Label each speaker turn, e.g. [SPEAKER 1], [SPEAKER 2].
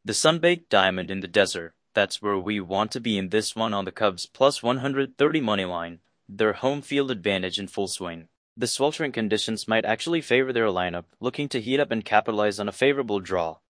[SPEAKER 1] The sun-baked diamond in the desert. That's where we want to be in this one on the Cubs plus 130 money line. Their home field advantage in full swing. The sweltering conditions might actually favor their lineup, looking to heat up and capitalize on a favorable draw.